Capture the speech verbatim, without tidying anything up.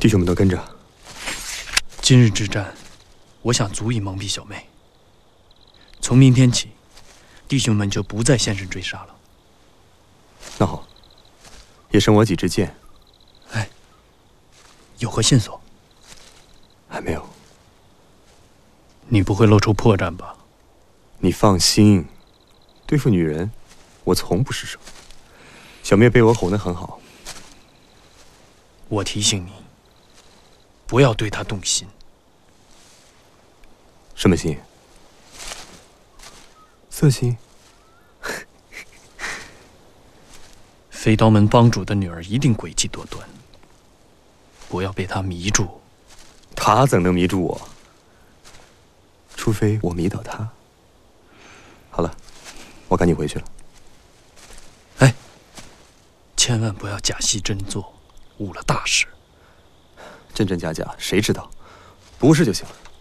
弟兄们都跟着。 今日之战，我想足以蒙蔽小妹。从明天起，弟兄们就不再现身追杀了。 那好，也剩我几支箭。 哎，有何线索？ 还没有。 你不会露出破绽吧？ 你放心，对付女人，我从不失手。小妹被我哄得很好。 我提醒你，不要对她动心。 什么心？色心？ 飞刀门帮主的女儿一定诡计多端，不要被她迷住。 她怎能迷住我？除非我迷倒她。好了，我赶紧回去了。 哎，千万不要假戏真做，误了大事。 真真假假，谁知道？不是就行了。